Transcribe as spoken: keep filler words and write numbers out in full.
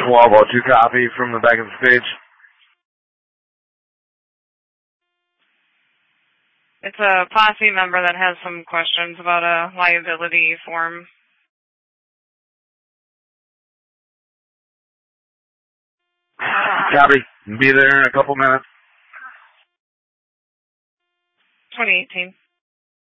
twelve oh two copy from the back of the stage. It's a posse member that has some questions about a liability form. Copy. Be there in a couple minutes. twenty eighteen.